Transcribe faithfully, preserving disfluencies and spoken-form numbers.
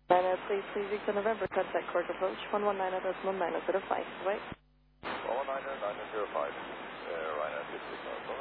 Ryanair, please, please, Victor November, contact court approach, one one nine zero one nine zero five, wait. one one nine zero five, uh, Ryanair, please, please,